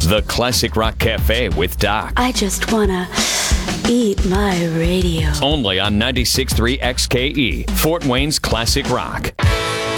The Classic Rock Cafe with Doc. I just wanna eat my radio. Only on 96.3 XKE, Fort Wayne's Classic Rock.